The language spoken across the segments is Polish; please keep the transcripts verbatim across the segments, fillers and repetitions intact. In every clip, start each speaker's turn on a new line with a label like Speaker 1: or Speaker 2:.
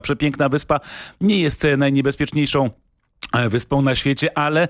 Speaker 1: Przepiękna wyspa nie jest najniebezpieczniejszą wyspą na świecie, ale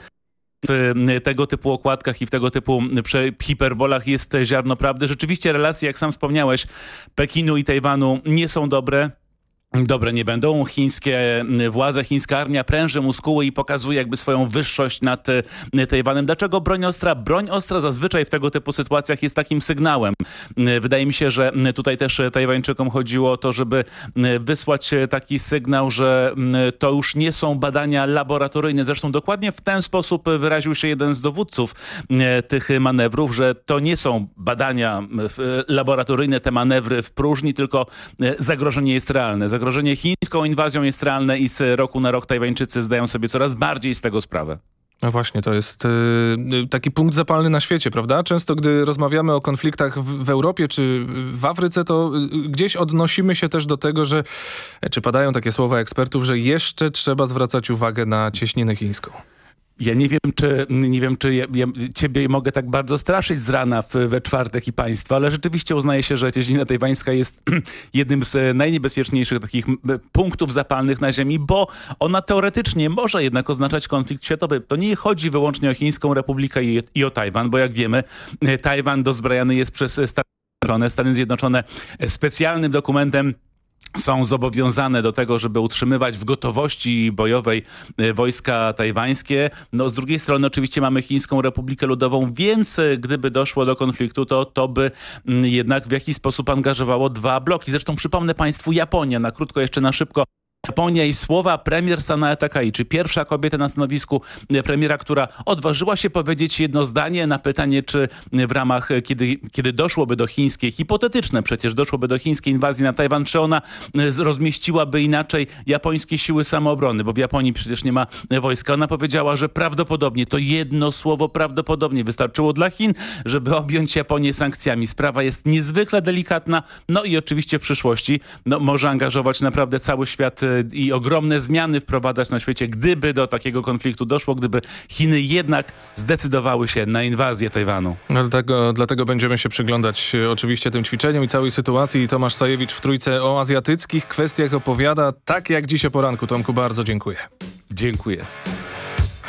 Speaker 1: w tego typu okładkach i w tego typu hiperbolach jest ziarno prawdy. Rzeczywiście relacje, jak sam wspomniałeś, Pekinu i Tajwanu nie są dobre. Dobre nie będą. Chińskie władze, chińska armia pręży muskuły i pokazuje jakby swoją wyższość nad Tajwanem. Dlaczego broń ostra? Broń ostra zazwyczaj w tego typu sytuacjach jest takim sygnałem. Wydaje mi się, że tutaj też Tajwańczykom chodziło o to, żeby wysłać taki sygnał, że to już nie są badania laboratoryjne. Zresztą dokładnie w ten sposób wyraził się jeden z dowódców tych manewrów, że to nie są badania laboratoryjne, te manewry w próżni, tylko zagrożenie jest realne. Zagrożenie chińską inwazją jest realne i z roku na rok Tajwańczycy zdają sobie coraz bardziej z tego sprawę.
Speaker 2: No właśnie, to jest y, taki punkt zapalny na świecie, prawda? Często, gdy rozmawiamy o konfliktach w, w Europie czy w Afryce, to y, gdzieś odnosimy się też do tego, że, czy padają takie słowa ekspertów, że jeszcze trzeba zwracać uwagę na cieśninę chińską.
Speaker 1: Ja nie wiem, czy, nie wiem, czy ja, ja ciebie mogę tak bardzo straszyć z rana w, we czwartek i państwa, ale rzeczywiście uznaje się, że cieśnina tajwańska jest jednym z najniebezpieczniejszych takich punktów zapalnych na Ziemi, bo ona teoretycznie może jednak oznaczać konflikt światowy. To nie chodzi wyłącznie o Chińską Republikę i, i o Tajwan, bo jak wiemy, Tajwan dozbrajany jest przez Stany Zjednoczone. Stany Zjednoczone specjalnym dokumentem są zobowiązane do tego, żeby utrzymywać w gotowości bojowej wojska tajwańskie. No, z drugiej strony oczywiście mamy Chińską Republikę Ludową, więc gdyby doszło do konfliktu, to to by jednak w jakiś sposób angażowało dwa bloki. Zresztą przypomnę państwu Japonia, na krótko jeszcze na szybko. Japonia i słowa premier Sanae Takaichi, pierwsza kobieta na stanowisku premiera, która odważyła się powiedzieć jedno zdanie na pytanie, czy w ramach, kiedy, kiedy doszłoby do chińskiej, hipotetyczne przecież doszłoby do chińskiej inwazji na Tajwan, czy ona rozmieściłaby inaczej japońskie siły samoobrony, bo w Japonii przecież nie ma wojska. Ona powiedziała, że prawdopodobnie, to jedno słowo prawdopodobnie wystarczyło dla Chin, żeby objąć Japonię sankcjami. Sprawa jest niezwykle delikatna, no i oczywiście w przyszłości no, może angażować naprawdę cały świat i ogromne zmiany wprowadzać na świecie, gdyby do takiego konfliktu doszło, gdyby Chiny jednak zdecydowały się na inwazję Tajwanu.
Speaker 2: Dlatego, dlatego będziemy się przyglądać oczywiście tym ćwiczeniom i całej sytuacji. Tomasz Sajewicz w Trójce o azjatyckich kwestiach opowiada, tak jak dziś o poranku. Tomku, bardzo dziękuję.
Speaker 1: Dziękuję.